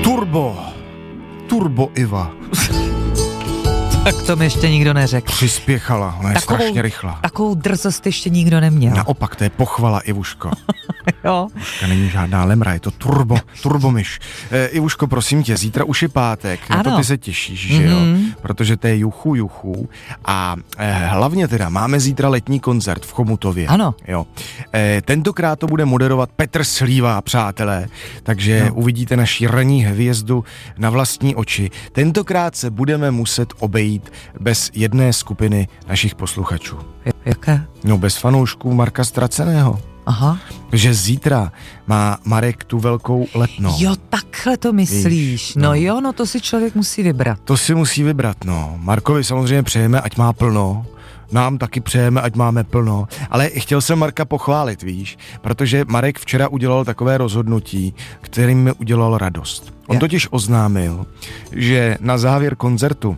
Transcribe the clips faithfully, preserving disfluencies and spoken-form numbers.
Turbo. Turbo Iva. Tak to mi ještě nikdo neřekl. Přispěchala, ona je takovou, strašně rychlá. Takovou drzost ještě nikdo neměl. Naopak, to je pochvala, Ivuško. Jo. Ivuška není žádná lemra, je to turbo, turbomyš. E, Ivuško, prosím tě, zítra už je pátek, ano. Na to ty se těšíš, mm-hmm. že jo? Protože to je juchu, juchu. A e, hlavně teda máme zítra letní koncert v Chomutově. Ano. Jo. E, tentokrát to bude moderovat Petr Slíva, přátelé, takže no. uvidíte naši ranní hvězdu na vlastní oči. Tentokrát se budeme muset obejít bez jedné skupiny našich posluchačů. Jaké? No bez fanoušků Marka Ztraceného. Aha. Že zítra má Marek tu velkou letnou. Jo, takhle to myslíš. Víš, no. no jo, no to si člověk musí vybrat. To si musí vybrat, no. Markovi samozřejmě přejeme, ať má plno. Nám taky přejeme, ať máme plno. Ale chtěl jsem Marka pochválit, víš, protože Marek včera udělal takové rozhodnutí, kterým mi udělal radost. On Jak? totiž oznámil, že na závěr koncertu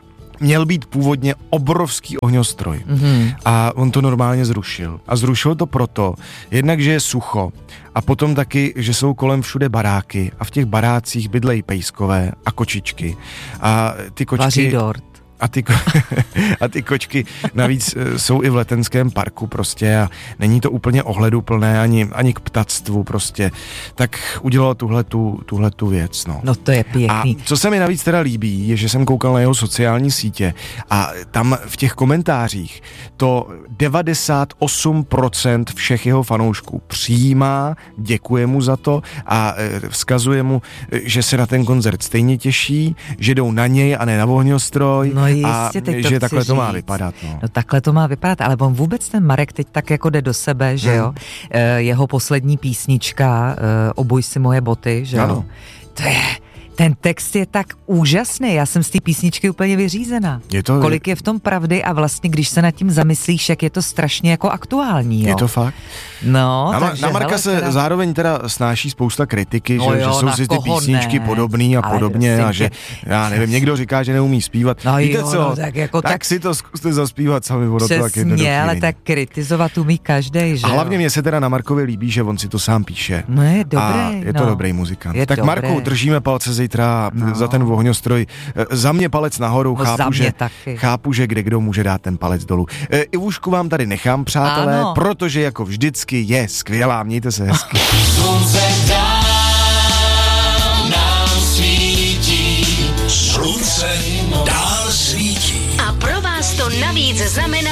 měl být původně obrovský ohňostroj mm-hmm. a on to normálně zrušil. A zrušil to proto, jednak, že je sucho a potom taky, že jsou kolem všude baráky a v těch barácích bydlejí pejskové a kočičky. A ty kočky... Vaří dort. A ty, ko- a ty kočky navíc jsou i v letenském parku prostě a není to úplně ohleduplné ani, ani k ptactvu prostě. Tak udělal tuhletu, tuhletu věc, no. No to je pěkný. A co se mi navíc teda líbí, je, že jsem koukal na jeho sociální sítě a tam v těch komentářích to devadesát osm procent všech jeho fanoušků přijímá, děkuje mu za to a vzkazuje mu, že se na ten koncert stejně těší, že jdou na něj a ne na ohňostroj. No jistě, a teď že to takhle říct. to má vypadat. No. no takhle to má vypadat, ale on vůbec ten Marek teď tak jako jde do sebe, že jo? E, jeho poslední písnička, e, Obuj si moje boty, že jo? Ano. To je... Ten text je tak úžasný, já jsem z té písničky úplně vyřízená. Je to, Kolik je v tom pravdy a vlastně, když se nad tím zamyslíš, jak je to strašně jako aktuální, jo? Je to fakt? No, na, takže, na Marka hele, se teda... zároveň teda snáší spousta kritiky, no že, jo, že jsou si ty písničky ne, podobný a podobně a že, já nevím, někdo říká, že neumí zpívat. No Víte jo, co, no, tak, jako tak, tak si to zkuste zaspívat sami, ono to tak jednoduchý. Přesně, ale tak kritizovat umí každej, že A hlavně jo? mě se teda na Markovi líbí, že on si to sám píše. No je dobrý, a je to no. dobrý muzikant. Je tak dobrý. Marku, držíme palce zítra no. za ten ohňostroj. Za mě palec nahoru, no, chápu, že, taky. chápu, že kde kdo může dát ten palec dolů. E, Ivušku vám tady nechám, přátelé, ano. protože jako vždycky je skvělá. Mějte se hezky. Slunce dál nám svítí, slunce dál svítí. A pro vás to navíc znamená